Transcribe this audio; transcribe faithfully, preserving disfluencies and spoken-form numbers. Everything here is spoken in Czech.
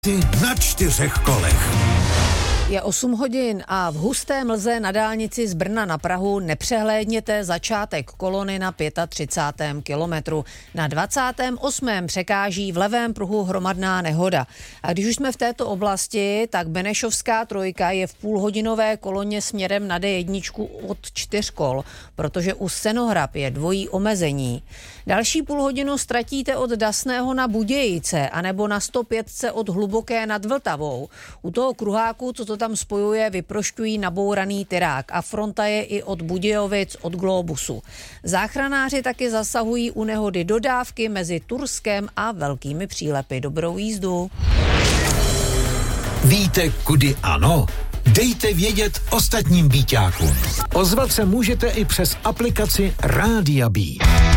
Na čtyřech kolech. Je osm hodin a v husté mlze na dálnici z Brna na Prahu nepřehlédněte začátek kolony na třicátém pátém kilometru. Na dvacátém osmém překáží v levém pruhu hromadná nehoda. A když už jsme v této oblasti, tak Benešovská trojka je v půlhodinové koloně směrem na dé jedna od čtyř kol, protože u Senohrab je dvojí omezení. Další půl hodinu ztratíte od Dasného na Budějice anebo na sto pět od Hluboké nad Vltavou. U toho kruháku, co to tam spojuje, vyprošťují nabouraný tyrák a fronta je i od Budějovic od Globusu. Záchranáři taky zasahují u nehody dodávky mezi Turskem a Velkými Přílepy. Dobrou jízdu. Víte, kudy ano? Dejte vědět ostatním býťákům. Ozvat se můžete i přes aplikaci Rádia Bí.